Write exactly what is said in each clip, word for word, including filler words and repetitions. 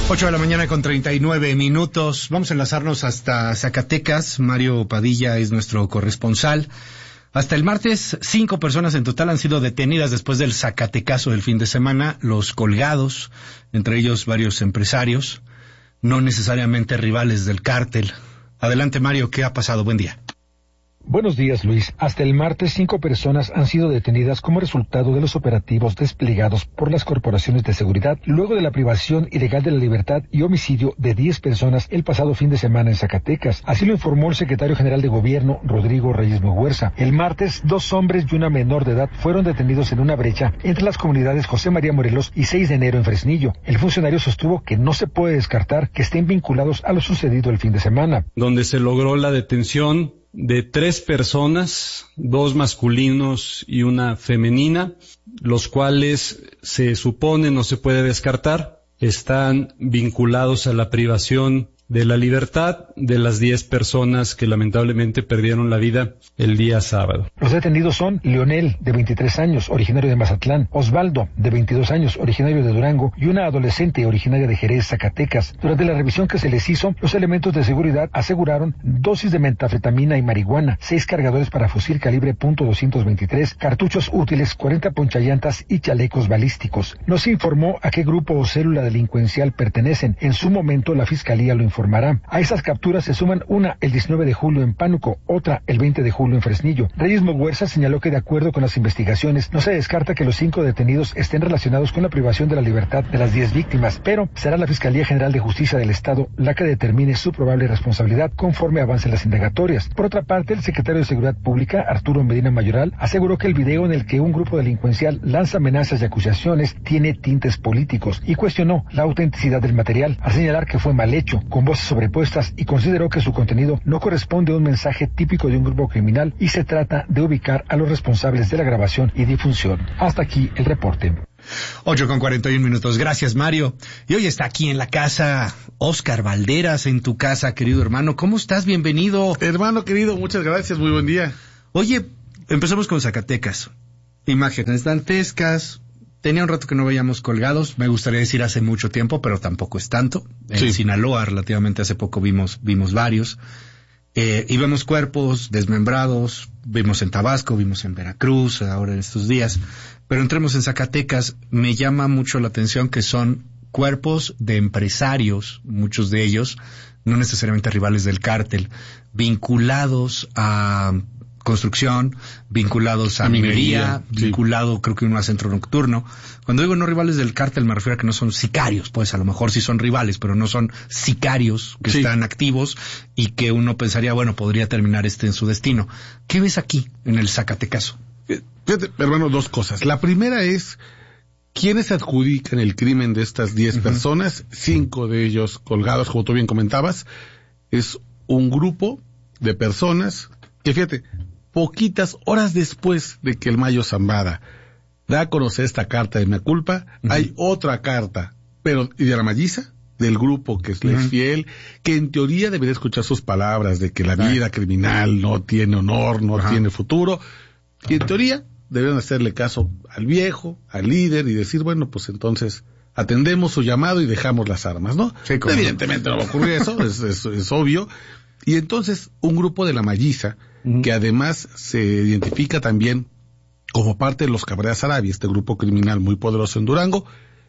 Ocho de la mañana con treinta y nueve minutos. Vamos a enlazarnos hasta Zacatecas. Mario Padilla es nuestro corresponsal. Hasta el martes, cinco personas en total han sido detenidas después del Zacatecazo del fin de semana. Los colgados, entre ellos varios empresarios, no necesariamente rivales del cártel. Adelante, Mario, ¿qué ha pasado? Buen día. Buenos días, Luis. Hasta el martes, cinco personas han sido detenidas como resultado de los operativos desplegados por las corporaciones de seguridad luego de la privación ilegal de la libertad y homicidio de diez personas el pasado fin de semana en Zacatecas. Así lo informó el secretario general de Gobierno, Rodrigo Reyes Muguerza. El martes, dos hombres y una menor de edad fueron detenidos en una brecha entre las comunidades José María Morelos y seis de enero en Fresnillo. El funcionario sostuvo que no se puede descartar que estén vinculados a lo sucedido el fin de semana. Donde se logró la detención de tres personas, dos masculinos y una femenina, los cuales se supone, no se puede descartar, están vinculados a la privación de la libertad de las diez personas que lamentablemente perdieron la vida el día sábado. Los detenidos son Leonel, de veintitrés años, originario de Mazatlán, Osvaldo, de veintidós años, originario de Durango, y una adolescente originaria de Jerez, Zacatecas. Durante la revisión que se les hizo, los elementos de seguridad aseguraron dosis de metanfetamina y marihuana, seis cargadores para fusil calibre punto doscientos veintitrés, cartuchos útiles, cuarenta ponchallantas y chalecos balísticos. No se informó a qué grupo o célula delincuencial pertenecen. En su momento, la Fiscalía lo informó. Informará. A esas capturas se suman una el diecinueve de julio en Pánuco, otra el veinte de julio en Fresnillo. Reyes Muguerza señaló que de acuerdo con las investigaciones no se descarta que los cinco detenidos estén relacionados con la privación de la libertad de las diez víctimas, pero será la Fiscalía General de Justicia del Estado la que determine su probable responsabilidad conforme avancen las indagatorias. Por otra parte, el secretario de Seguridad Pública, Arturo Medina Mayoral, aseguró que el video en el que un grupo delincuencial lanza amenazas y acusaciones tiene tintes políticos y cuestionó la autenticidad del material, al señalar que fue mal hecho, con voces sobrepuestas, y consideró que su contenido no corresponde a un mensaje típico de un grupo criminal y se trata de ubicar a los responsables de la grabación y difusión. Hasta aquí el reporte. Ocho con cuarenta y un minutos. Gracias, Mario. Y hoy está aquí en la casa Oscar Valderas, en tu casa, querido hermano. ¿Cómo estás? Bienvenido. Hermano querido, muchas gracias. Muy buen día. Oye, empezamos con Zacatecas. Imágenes dantescas. Tenía un rato que no veíamos colgados, me gustaría decir hace mucho tiempo, pero tampoco es tanto. En sí. Sinaloa, relativamente hace poco, vimos vimos varios. Eh, y vemos cuerpos desmembrados, vimos en Tabasco, vimos en Veracruz, ahora en estos días. Pero entremos en Zacatecas, me llama mucho la atención que son cuerpos de empresarios, muchos de ellos, no necesariamente rivales del cártel, vinculados a construcción, vinculados a, a minería, minería sí. vinculado creo que uno a centro nocturno. Cuando digo no rivales del cártel me refiero a que no son sicarios, pues a lo mejor sí son rivales, pero no son sicarios que sí. están activos y que uno pensaría, bueno, podría terminar este en su destino. ¿Qué ves aquí en el Zacatecazo? Fíjate, hermano, dos cosas. La primera es, ¿quiénes adjudican el crimen de estas diez uh-huh. personas? Cinco de ellos colgados, como tú bien comentabas. Es un grupo de personas que, fíjate, poquitas horas después de que el Mayo Zambada da a conocer esta carta de mea culpa, uh-huh. hay otra carta, pero y de la Malliza, del grupo que es uh-huh. fiel, que en teoría debería escuchar sus palabras de que la vida uh-huh. criminal no tiene honor, no uh-huh. tiene futuro, y en teoría deberían hacerle caso al viejo, al líder, y decir, bueno, pues entonces atendemos su llamado y dejamos las armas, ¿no? Sí, evidentemente no va a ocurrir eso, es, es, es obvio. Y entonces un grupo de la Malliza, uh-huh. que además se identifica también como parte de los Cabrera Sarabia, este grupo criminal muy poderoso en Durango,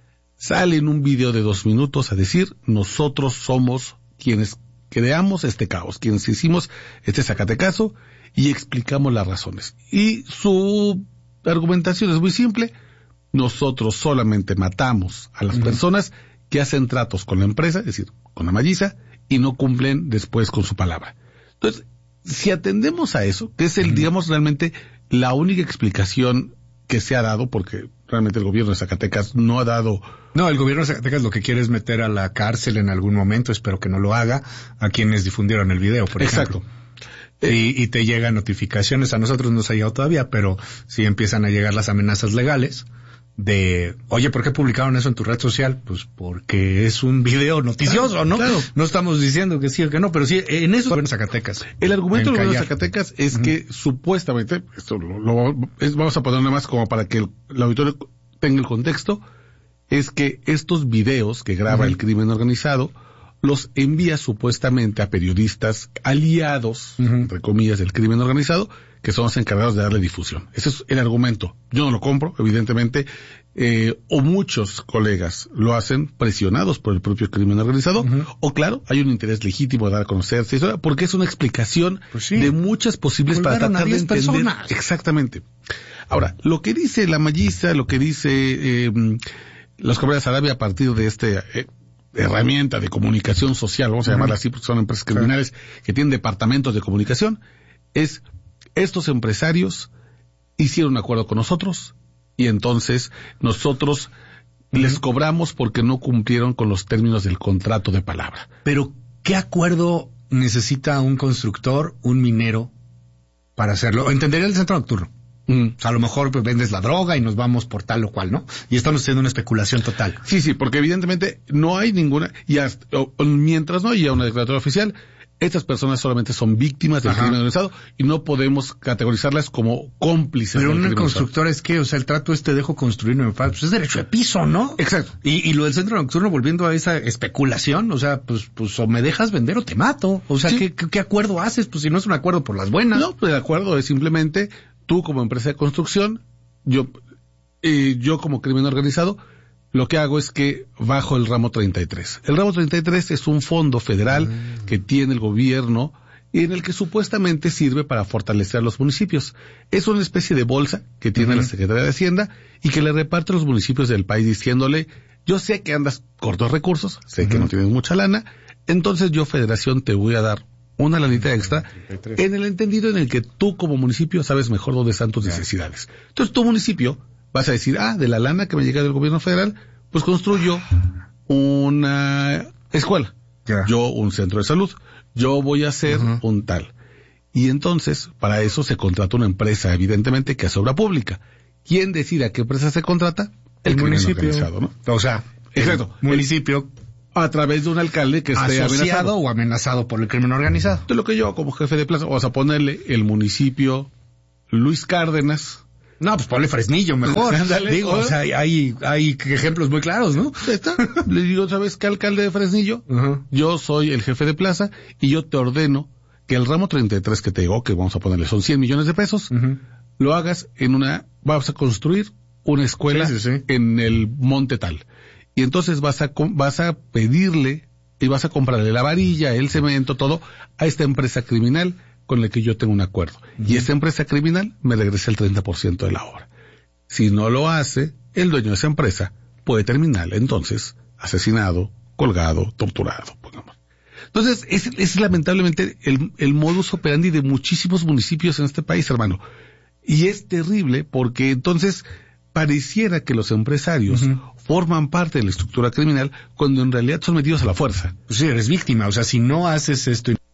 sale en un video de dos minutos a decir, nosotros somos quienes creamos este caos, quienes hicimos este Zacatecazo, y explicamos las razones. Y su argumentación es muy simple, nosotros solamente matamos a las uh-huh. personas que hacen tratos con la empresa, es decir, con la Malliza, y no cumplen después con su palabra. Entonces, si atendemos a eso, que es el, uh-huh. digamos, realmente la única explicación que se ha dado, porque realmente el gobierno de Zacatecas no ha dado... No, el gobierno de Zacatecas lo que quiere es meter a la cárcel en algún momento, espero que no lo haga, a quienes difundieron el video, por Exacto. ejemplo. Y, y te llegan notificaciones, a nosotros no se ha llegado todavía, pero sí empiezan a llegar las amenazas legales de, oye, ¿por qué publicaron eso en tu red social? Pues porque es un video noticioso, claro, ¿no? Claro. No estamos diciendo que sí o que no, pero sí, en eso en Zacatecas. El argumento del gobierno de Zacatecas es uh-huh. que supuestamente, esto lo, lo es, vamos a ponerlo más como para que el, el auditorio tenga el contexto, es que estos videos que graba uh-huh. el crimen organizado los envía supuestamente a periodistas aliados, uh-huh. entre comillas, del crimen organizado, que son los encargados de darle difusión. Ese es el argumento. Yo no lo compro, evidentemente, eh, o muchos colegas lo hacen presionados por el propio crimen organizado, uh-huh. o claro, hay un interés legítimo de dar a conocerse, porque es una explicación pues sí. de muchas posibles para tratar de entender. Personas. Exactamente. Ahora, lo que dice la Mayisa, lo que dice eh, los Caballeros de Arabia a partir de este eh, herramienta de comunicación social, vamos a llamarla así porque son empresas criminales que tienen departamentos de comunicación, es estos empresarios hicieron un acuerdo con nosotros y entonces nosotros uh-huh. les cobramos porque no cumplieron con los términos del contrato de palabra. Pero, ¿qué acuerdo necesita un constructor, un minero para hacerlo? Entendería el centro nocturno. Mm. O sea, a lo mejor pues, vendes la droga y nos vamos por tal o cual, ¿no? Y estamos haciendo una especulación total. Sí, sí, porque evidentemente no hay ninguna, y hasta, o, o, mientras no haya una declaratoria oficial, estas personas solamente son víctimas del Ajá. crimen organizado y no podemos categorizarlas como cómplices. Pero un constructor es que, o sea, el trato este dejo construir, no me pasa, pues es derecho de piso, ¿no? Exacto. Y, y lo del centro nocturno, volviendo a esa especulación, o sea, pues, pues o me dejas vender o te mato. O sea, sí. ¿qué, qué, ¿qué acuerdo haces? Pues si no es un acuerdo por las buenas. No, pues el acuerdo es simplemente tú como empresa de construcción, yo, eh, yo como crimen organizado, lo que hago es que bajo el ramo treinta y tres. El ramo treinta y tres es un fondo federal mm. que tiene el gobierno y en el que supuestamente sirve para fortalecer a los municipios. Es una especie de bolsa que tiene uh-huh. la Secretaría de Hacienda y que le reparte a los municipios del país diciéndole, yo sé que andas cortos recursos, sé uh-huh. que no tienes mucha lana, entonces yo, Federación, te voy a dar una lanita extra en el entendido en el que tú como municipio sabes mejor dónde están tus necesidades. Entonces tu municipio vas a decir, ah, de la lana que me llega del gobierno federal, pues construyo una escuela, yeah. yo un centro de salud, yo voy a hacer uh-huh. un tal. Y entonces, para eso se contrata una empresa, evidentemente, que es obra pública. ¿Quién decide a qué empresa se contrata? El, el municipio. ¿No? O sea, exacto. El municipio. A través de un alcalde que esté asociado amenazado. o amenazado por el crimen organizado. De lo que yo, como jefe de plaza, vamos a ponerle el municipio Luis Cárdenas. No, pues ponle Fresnillo mejor. Dale, digo, o sea, hay, hay ejemplos muy claros, ¿no? Está. Le digo, ¿sabes qué, alcalde de Fresnillo? Uh-huh. Yo soy el jefe de plaza y yo te ordeno que el ramo treinta y tres que te digo, que vamos a ponerle, son cien millones de pesos, uh-huh. lo hagas en una, vamos a construir una escuela sí, sí, sí. en el monte tal. Y entonces vas a, vas a pedirle y vas a comprarle la varilla, el cemento, todo, a esta empresa criminal con la que yo tengo un acuerdo. Uh-huh. Y esta empresa criminal me regresa el treinta por ciento de la obra. Si no lo hace, el dueño de esa empresa puede terminar entonces asesinado, colgado, torturado, pongamos. Entonces, es, es lamentablemente el, el modus operandi de muchísimos municipios en este país, hermano. Y es terrible porque entonces pareciera que los empresarios uh-huh. forman parte de la estructura criminal cuando en realidad son metidos a la fuerza. Pues sí, eres víctima. O sea, si no haces esto...